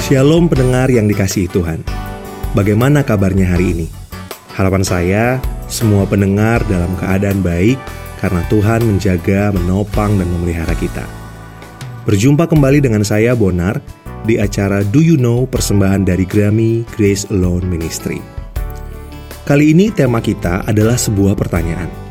Shalom pendengar yang dikasihi Tuhan. Bagaimana kabarnya hari ini? Harapan saya, semua pendengar dalam keadaan baik karena Tuhan menjaga, menopang, dan memelihara kita. Berjumpa kembali dengan saya, Bonar, di acara Do You Know, persembahan dari Grammy Grace Alone Ministry. Kali ini tema kita adalah sebuah pertanyaan.